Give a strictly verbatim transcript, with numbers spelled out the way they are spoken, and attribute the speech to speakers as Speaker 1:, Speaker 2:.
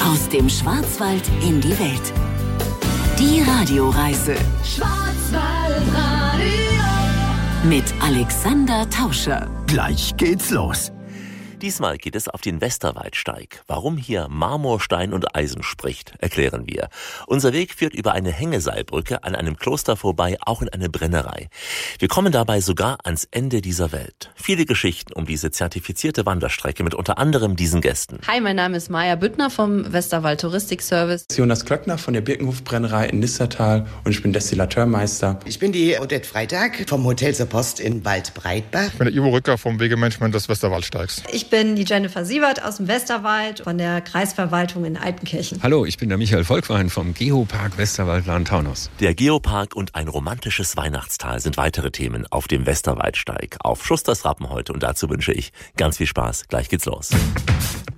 Speaker 1: Aus dem Schwarzwald in die Welt. Die Radioreise. Schwarzwaldradio. Mit Alexander Tauscher.
Speaker 2: Gleich geht's los.
Speaker 3: Diesmal geht es auf den Westerwaldsteig. Warum hier Marmor, Stein und Eisen spricht, erklären wir. Unser Weg führt über eine Hängeseilbrücke an einem Kloster vorbei, auch in eine Brennerei. Wir kommen dabei sogar ans Ende dieser Welt. Viele Geschichten um diese zertifizierte Wanderstrecke mit unter anderem diesen Gästen.
Speaker 4: Hi, mein Name ist Maja Büttner vom Westerwald Touristik Service.
Speaker 5: Jonas Klöckner von der Birkenhof-Brennerei in Nissertal und ich bin Destillateurmeister.
Speaker 6: Ich bin die Odette Freitag vom Hotel zur Post in Waldbreitbach.
Speaker 7: Ich bin der Ivo Rücker vom Wegemanagement des Westerwaldsteigs.
Speaker 8: Ich bin die Jennifer Sievert aus dem Westerwald von der Kreisverwaltung in Altenkirchen.
Speaker 9: Hallo, ich bin der Michael Volkwein vom Geopark Westerwald-Lahn-Taunus.
Speaker 3: Der Geopark und ein romantisches Weihnachtstal sind weitere Themen auf dem Westerwaldsteig. Auf Schusters Rappen heute und dazu wünsche ich ganz viel Spaß. Gleich geht's los.